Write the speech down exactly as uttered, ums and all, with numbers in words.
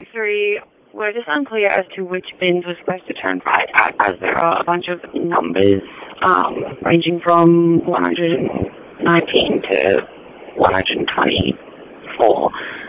three, we're just unclear as to which bins we're supposed to turn right at, as there are a bunch of numbers um, ranging from one hundred nineteen to one hundred twenty-four.